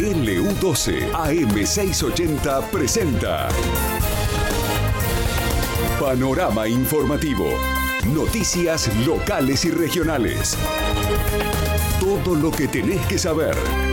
LU12 AM680 presenta Panorama Informativo. Noticias locales y regionales. Todo lo que tenés que saber.